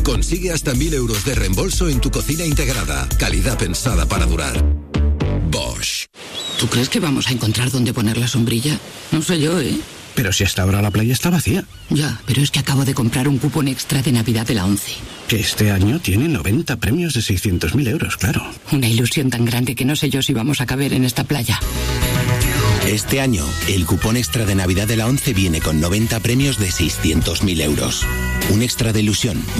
Consigue hasta 1.000 euros de reembolso en tu cocina integrada. Calidad pensada para durar. Bosch. ¿Tú crees que vamos a encontrar dónde poner la sombrilla? No sé yo, ¿eh? Pero si hasta ahora la playa está vacía. Ya, pero es que acabo de comprar un cupón extra de Navidad de la ONCE. Que este año tiene 90 premios de 600.000 euros, claro. Una ilusión tan grande que no sé yo si vamos a caber en esta playa. Este año, el cupón extra de Navidad de la ONCE viene con 90 premios de 600.000 euros. Un extra de ilusión